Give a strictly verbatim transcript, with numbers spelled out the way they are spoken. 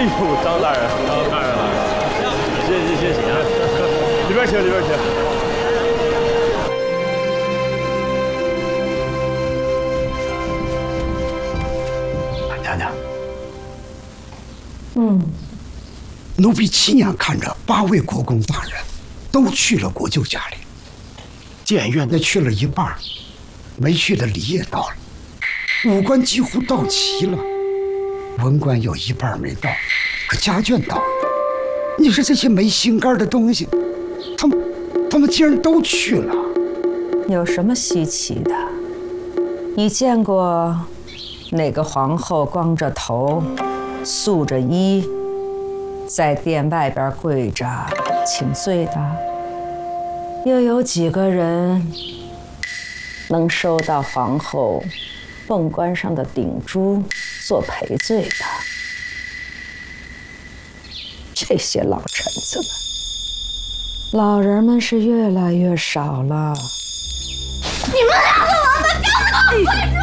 哎呦，张大人，张大人来了，谢谢谢谢啊，里边请，里边请。 娘娘， 嗯， 奴婢亲眼看着八位国公大人都去了国舅家里，检院的去了一半，没去的礼也到了，武官几乎到齐了，文官有一半没到，可家眷到了。你说这些没心肝的东西，他们他们竟然都去了， 有什么稀奇的？你见过哪个皇后光着头、素着衣，在殿外边跪着请罪的？又有几个人能收到皇后凤冠上的顶珠做赔罪的？这些老臣子们，老人们是越来越少了。 你们两个王八羔子，给我快出